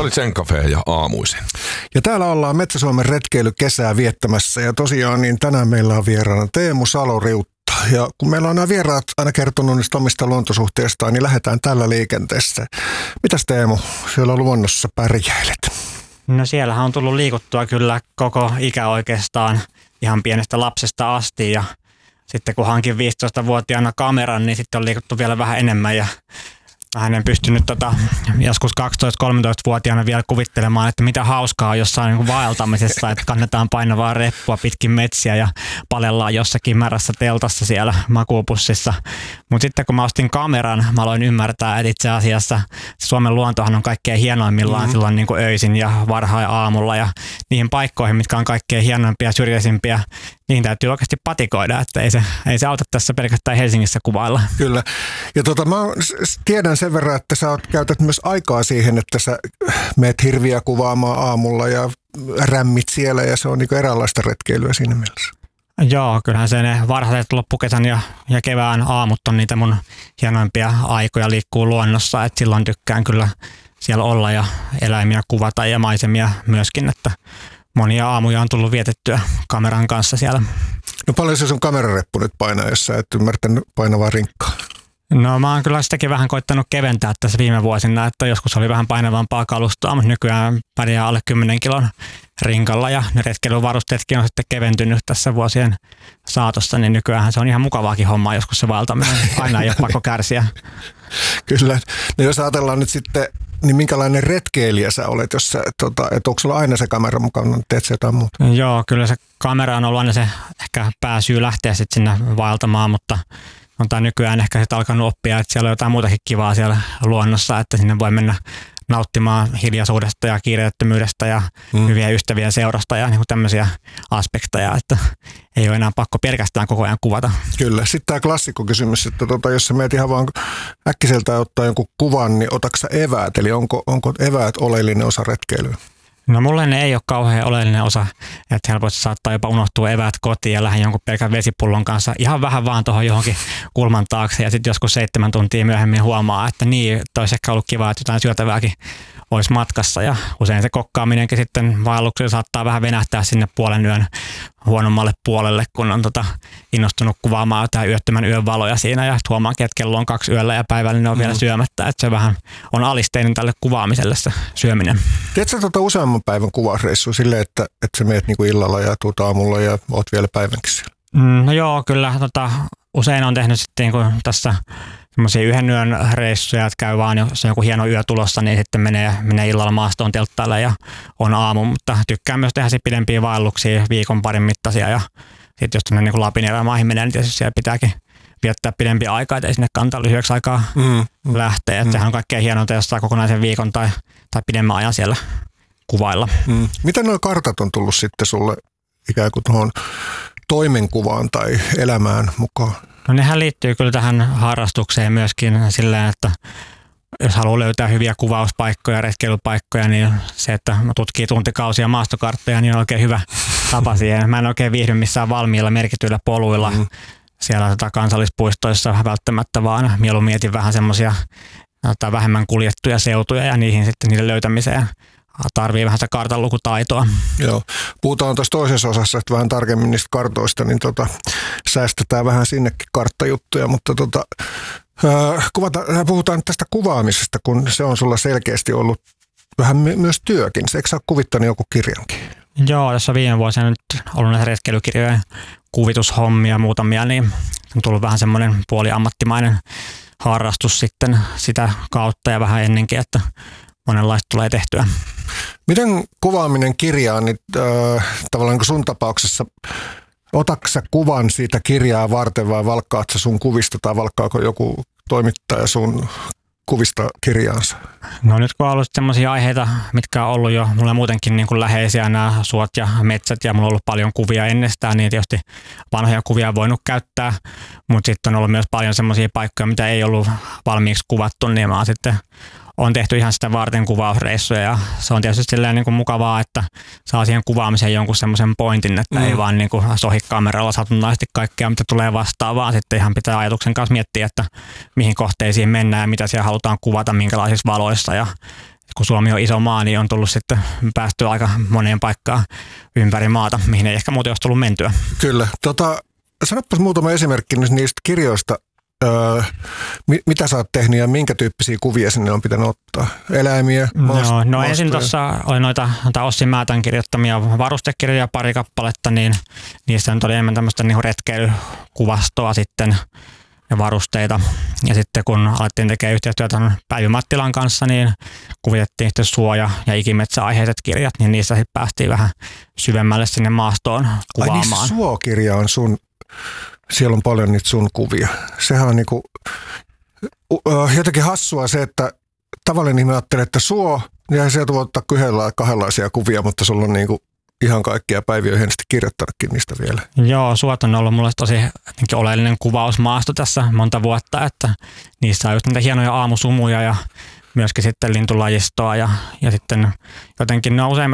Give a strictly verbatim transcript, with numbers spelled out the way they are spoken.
oli Zen Cafe ja aamuisin. Ja täällä ollaan Metsä-Suomen retkeilykesää viettämässä ja tosiaan niin tänään meillä on vieraana Teemu Saloriutta. Ja kun meillä on nämä vieraat aina kertonut niistä omista luontosuhteistaan, niin lähdetään tällä liikenteessä. Mitäs Teemu, siellä luonnossa pärjäilet? No siellähän on tullut liikuttua kyllä koko ikä oikeastaan ihan pienestä lapsesta asti ja sitten kun hankin viisitoistavuotiaana kameran, niin sitten on liikuttu vielä vähän enemmän ja vähän en pystynyt tota, joskus kaksitoista-kolmetoistavuotiaana vielä kuvittelemaan, että mitä hauskaa on jossain niin kuin vaeltamisessa, että kannetaan painavaa reppua pitkin metsiä ja palellaan jossakin märässä teltassa siellä makuupussissa. Mutta sitten kun mä ostin kameran, mä aloin ymmärtää, että itse asiassa Suomen luontohan on kaikkein hienoimmillaan mm-hmm. silloin niin kuin öisin ja varhain aamulla ja niihin paikkoihin, mitkä on kaikkein hienoimpia ja syrjäisimpiä, niihin täytyy oikeasti patikoida, että ei se, ei se auta tässä pelkästään Helsingissä kuvailla. Kyllä. Ja tota, mä tiedän sen verran, että sä käytät myös aikaa siihen, että sä meet hirviä kuvaamaan aamulla ja rämmit siellä ja se on niin kuin eräänlaista retkeilyä siinä mielessä. Joo, kyllähän se ne varhaiset loppukesän ja, ja kevään aamut on niitä mun hienoimpia aikoja liikkuu luonnossa, että silloin tykkään kyllä siellä olla ja eläimiä kuvata ja maisemia myöskin, että monia aamuja on tullut vietettyä kameran kanssa siellä. No paljon se sun kamerareppu nyt painaa, jos sä et ymmärtänyt painavaa rinkkaa? No mä oon kyllä sitäkin vähän koittanut keventää tässä viime vuosina, että joskus oli vähän painavampaa kalustoa, mutta nykyään pärjää alle kymmenen kilon rinkalla ja ne retkeilyvarusteetkin on sitten keventynyt tässä vuosien saatossa, niin nykyään se on ihan mukavaakin hommaa joskus se vaeltaminen. Aina ei ole pakko kärsiä. Kyllä. No jos ajatellaan nyt sitten, niin minkälainen retkeilijä sä olet, jos sä, tota, että onko sulla aina se kamera mukana, teet sä jotain muuta? Joo, kyllä se kamera on ollut aina se ehkä pääsyy lähteä sitten sinne vaeltamaan, mutta on tää nykyään ehkä sitten alkanut oppia, että siellä on jotain muutakin kivaa siellä luonnossa, että sinne voi mennä nauttimaan hiljaisuudesta ja kiireettömyydestä ja mm. hyviä ystävien seurasta ja niin kuin tämmöisiä aspekteja, että ei ole enää pakko pelkästään koko ajan kuvata. Kyllä. Sitten tämä klassikkokysymys, että tota, jos sä meet ihan vaan äkkiseltään ottaa jonkun kuvan, niin otatko sä eväät? Eli onko, onko eväät oleellinen osa retkeilyä? No mulle ne ei ole kauhean oleellinen osa, että helposti saattaa jopa unohtua eväät kotiin ja lähden jonkun pelkän vesipullon kanssa ihan vähän vaan tuohon johonkin kulman taakse ja sitten joskus seitsemän tuntia myöhemmin huomaa, että niin, että olisi ehkä ollut kiva, että jotain syötävääkin olisi matkassa ja usein se kokkaaminenkin sitten vaelluksella saattaa vähän venähtää sinne puolen yön huonommalle puolelle, kun on tota innostunut kuvaamaan jotain yöttömän yön valoja siinä ja huomaankin, että kello on kaksi yöllä ja päivällä ne on mm. vielä syömättä, että se vähän on alisteinen tälle kuvaamiselle se syöminen. Teet sä tota useamman päivän kuvausreissua silleen, että, että sä meet niinku illalla ja tuut aamulla ja oot vielä päivänkin siellä? Mm, no joo, kyllä tota, usein on tehnyt sitten niin kuin tässä semmoisia yhden yön reissuja, että käy vaan, jos on joku hieno yö tulossa, niin sitten menee, menee illalla maastoon telttaille ja on aamu, mutta tykkään myös tehdä pidempiä vaelluksia, viikon parin mittaisia ja sitten jos tuonne niin Lapin erämaihin menee, niin tietysti siellä pitääkin viettää pidempiä aikaa, ettei sinne kannata lyhyeksi aikaa mm, mm, lähteä. Mm. Sehän on kaikkein hienointa, jos saa kokonaisen viikon tai, tai pidemmän ajan siellä kuvailla. Mm. Miten nuo kartat on tullut sitten sulle ikään kuin tuohon toimenkuvaan tai elämään mukaan? No nehän liittyy kyllä tähän harrastukseen myöskin silleen, että jos haluaa löytää hyviä kuvauspaikkoja, retkeilypaikkoja, niin se, että tutkii tuntikausia maastokarttoja, niin on oikein hyvä tapa siihen. Mä en oikein viihdy missään valmiilla merkityillä poluilla mm. siellä tota kansallispuistoissa välttämättä, vaan mieluummin mietin vähän semmoisia vähemmän kuljettuja seutuja ja niihin sitten niiden löytämiseen tarvii vähän sitä kartanlukutaitoa. Joo. Puhutaan tuossa toisessa osassa, että vähän tarkemmin niistä kartoista, niin tota, säästetään vähän sinnekin karttajuttuja, mutta tota, äh, kuvata, puhutaan tästä kuvaamisesta, kun se on sulla selkeästi ollut vähän my- myös työkin. Eikö sä ole kuvittanut joku kirjankin? Joo, tässä viime vuosina nyt ollut näitä retkeilykirjojen kuvitushommia muutamia, niin on tullut vähän semmoinen puoliammattimainen harrastus sitten sitä kautta ja vähän ennenkin, että monenlaista tulee tehtyä. Miten kuvaaminen kirjaan, niin äh, tavallaan sun tapauksessa, otatko sä kuvan siitä kirjaa varten vai valkkaat sä sun kuvista tai valkkaako joku toimittaja sun kuvista kirjaansa? No nyt kun on ollut sellaisia aiheita, mitkä on ollut jo mulle muutenkin niin kuin läheisiä, nämä suot ja metsät ja mulla on ollut paljon kuvia ennestään, niin tietysti vanhoja kuvia on voinut käyttää, mutta sitten on ollut myös paljon sellaisia paikkoja, mitä ei ollut valmiiksi kuvattu, niin mä oon sitten on tehty ihan sitä varten kuvausreissuja ja se on tietysti silleen niin kuin mukavaa, että saa siihen kuvaamiseen jonkun semmoisen pointin, että mm. ei vaan niin kuin sohi kameralla satunnaisesti kaikkea, mitä tulee vastaan, vaan sitten ihan pitää ajatuksen kanssa miettiä, että mihin kohteisiin mennään ja mitä siellä halutaan kuvata, minkälaisissa valoissa ja kun Suomi on iso maa, niin on tullut sitten päästyä aika moneen paikkaan ympäri maata, mihin ei ehkä muuten olisi tullut mentyä. Kyllä. Tota, sanopas muutama esimerkki niistä kirjoista, öö, mitä sä oot tehnyt ja minkä tyyppisiä kuvia sinne on pitänyt ottaa? Eläimiä? Maast- no, no ensin tuossa oli noita, noita Ossi Määtän kirjoittamia varustekirjoja pari kappaletta, niin niissä nyt oli enemmän tämmöistä niin retkeilykuvastoa sitten ja varusteita. Ja sitten kun alettiin tekemään yhteistyötä Päivi Mattilan kanssa, niin kuvitettiin sitten suoja- ja ikimetsäaiheiset kirjat, niin niissä sitten päästiin vähän syvemmälle sinne maastoon kuvaamaan. Ai niin, suokirja on sun, siellä on paljon niitä sun kuvia. Sehän on niinku, jotenkin hassua se, että tavallinen ihminen ajattelee, että suo, niin sieltä voi ottaa yhdellä kahdenlaisia kuvia, mutta sulla on niinku ihan kaikkia Päiviä yhden kirjoittanutkin niistä vielä. Joo, suot on ollut mulle tosi oleellinen kuvausmaasto tässä monta vuotta, että niissä on just niitä hienoja aamusumuja ja myöskin sitten lintulajistoa ja, ja sitten jotenkin ne on usein